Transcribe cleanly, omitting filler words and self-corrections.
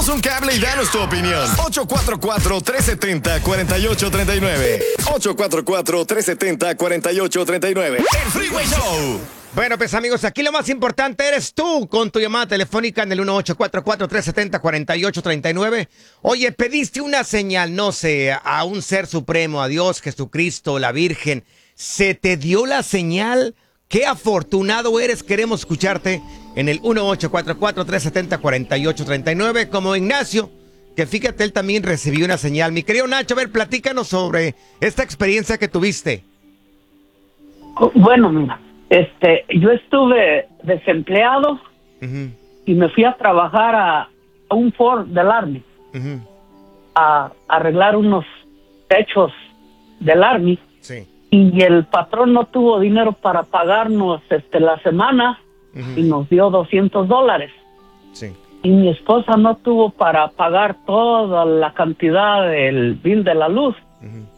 Échanos un cable y danos tu opinión. 844-370-4839. 844-370-4839. El Freeway Show. Bueno, pues amigos, aquí lo más importante eres tú con tu llamada telefónica en el 1844-370-4839. Oye, pediste una señal, no sé, a un ser supremo, a Dios, Jesucristo, la Virgen. ¿Se te dio la señal? ¡Qué afortunado eres! Queremos escucharte en el 1844-370-4839 como Ignacio, que fíjate, él también recibió una señal. Mi querido Nacho, a ver, platícanos sobre esta experiencia que tuviste. Bueno, mira, yo estuve desempleado y me fui a trabajar a un Ford del Army, a arreglar unos techos del Army. Sí. Y el patrón no tuvo dinero para pagarnos la semana y nos dio $200. Sí. Y mi esposa no tuvo para pagar toda la cantidad del bill de la luz.